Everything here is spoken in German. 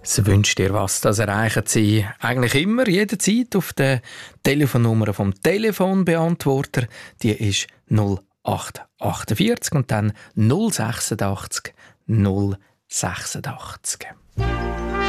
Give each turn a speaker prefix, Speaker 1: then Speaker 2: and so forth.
Speaker 1: So wünscht dir was, das erreichen Sie eigentlich immer, jederzeit auf der Telefonnummer vom Telefonbeantworter. Die ist 0848 und dann 086 086.